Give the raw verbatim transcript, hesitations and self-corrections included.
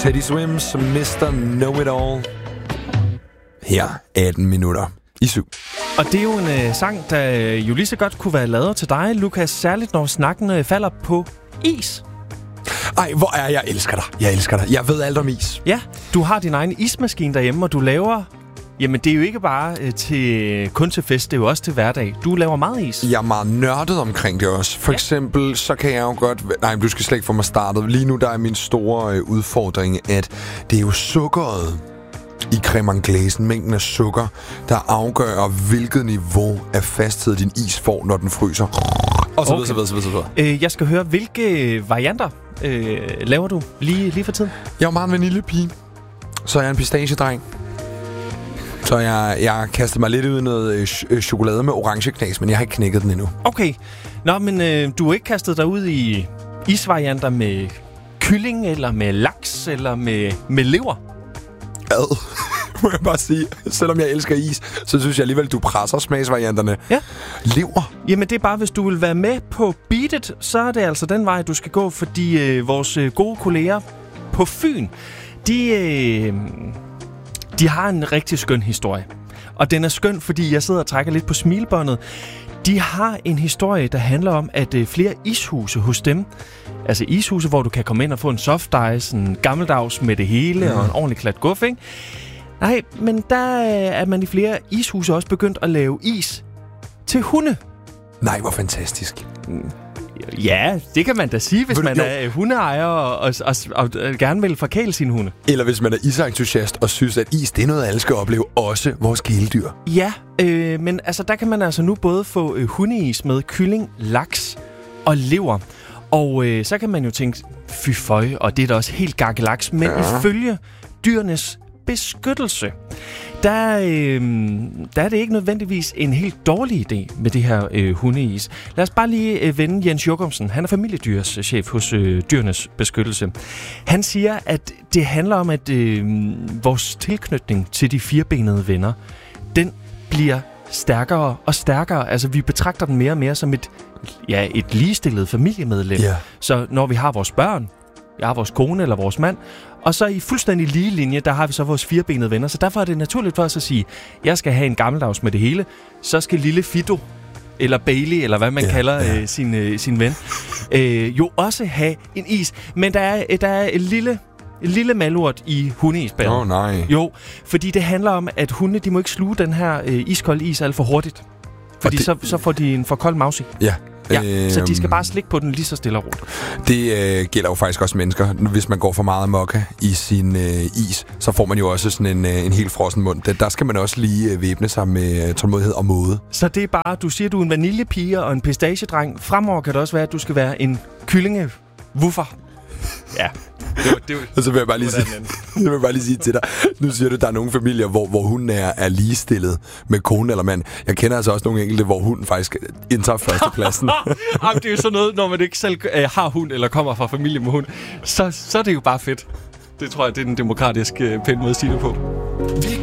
Teddy Swims, mister Know-It-All. Her atten minutter i syv. Og det er jo en øh, sang, der øh, jo lige så godt kunne være lavet til dig, Lukas. Særligt når snakken øh, falder på is. Ej, hvor er jeg elsker dig. Jeg elsker dig. Jeg ved alt om is. Ja, du har din egen ismaskine derhjemme, og du laver... Jamen, det er jo ikke bare øh, til, kun til fest, det er jo også til hverdag. Du laver meget is. Jeg er meget nørdet omkring det også. For ja. eksempel, så kan jeg jo godt... Nej, du skal slet ikke få mig startet. Lige nu, der er min store øh, udfordring, at det er jo sukkeret i creme anglaisen, mængden af sukker, der afgør, hvilket niveau af fasthed din is får, når den fryser. Og så okay. videre, så videre, så videre, så videre. Øh, jeg skal høre, hvilke varianter øh, laver du lige, lige for tiden? Jeg er jo meget en vaniljepige. Så er jeg en pistachedreng. Så jeg, jeg kastet mig lidt ud i noget øh, chokolade med orange knas, men jeg har ikke knækket den endnu. Okay. Nå, men øh, du har ikke kastet dig ud i isvarianter med kylling, eller med laks, eller med, med lever? Ad. Må jeg bare sige, selvom jeg elsker is, så synes jeg alligevel, du presser smagsvarianterne. Ja. Lever? Jamen, det er bare, hvis du vil være med på Beat It, så er det altså den vej, du skal gå, fordi øh, vores øh, gode kolleger på Fyn, de... Øh, De har en rigtig skøn historie. Og den er skøn, fordi jeg sidder og trækker lidt på smilebåndet. De har en historie, der handler om, at øh, flere ishuse hos dem, altså ishuse, hvor du kan komme ind og få en soft ice, en gammeldags med det hele, mm. og en ordentlig klat guf, ikke? Nej, men der øh, er man i flere ishuse også begyndt at lave is til hunde. Nej, hvor fantastisk. Mm. Ja, det kan man da sige, hvis man jo. er hundeejer og, og, og, og, og gerne vil forkæle sine hunde. Eller hvis man er isentusiast og synes, at is det er noget, alle skal opleve, også vores kæledyr. Ja, øh, men altså, der kan man altså nu både få øh, hundeis med kylling, laks og lever. Og øh, så kan man jo tænke, fy føj, og det er da også helt gakkelaks. Men ja. ifølge dyrenes beskyttelse, der, øh, der er det ikke nødvendigvis en helt dårlig idé med det her øh, hundeis. Lad os bare lige øh, vende Jens Jokumsen. Han er familiedyrschef hos øh, dyrenes beskyttelse. Han siger, at det handler om, at øh, vores tilknytning til de firbenede venner, den bliver stærkere og stærkere. Altså, vi betragter den mere og mere som et, ja, et ligestillet familiemedlem. Yeah. Så når vi har vores børn, jeg har vores kone eller vores mand, og så i fuldstændig lige linje, der har vi så vores firebenede venner. Så derfor er det naturligt for os at sige, jeg skal have en gammeldags med det hele, så skal lille Fido, eller Bailey, eller hvad man ja, kalder ja. Øh, sin, øh, sin ven, øh, jo også have en is. Men der er, der er et lille... En lille malurt i hundeisbadet. Åh, oh, nej. Jo, fordi det handler om, at hunde, de må ikke sluge den her øh, iskolde is alt for hurtigt. Fordi det, så, så får de en for kold mausi. Ja. Ja, øh, så de skal bare slikke på den lige så stille og roligt. Det øh, gælder jo faktisk også mennesker. Hvis man går for meget mokka i sin øh, is, så får man jo også sådan en, øh, en helt frossen mund. Der, der skal man også lige øh, væbne sig med øh, tålmodighed og måde. Så det er bare, du siger, du er en vaniljepige og en pistachedreng. Fremover kan det også være, at du skal være en kyllingewuffer. Ja. Det var, det var, og så vil jeg bare lige sige, jeg vil bare lige sige til dig, nu siger du, at der er nogle familier, hvor, hvor hunden er, er ligestillet med kone eller mand. Jeg kender altså også nogle enkelte, hvor hunden faktisk indtager førstepladsen. Jamen, det er jo sådan noget, når man ikke selv øh, har hund eller kommer fra familie med hund, så, så er det jo bare fedt. Det tror jeg, det er den demokratiske øh, pæne måde at sige det på. Vi